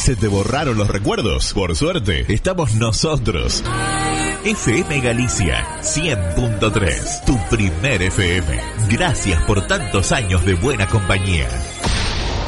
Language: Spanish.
¿Se te borraron los recuerdos? Por suerte, estamos nosotros. FM Galicia 100.3, tu primer FM. Gracias por tantos años de buena compañía.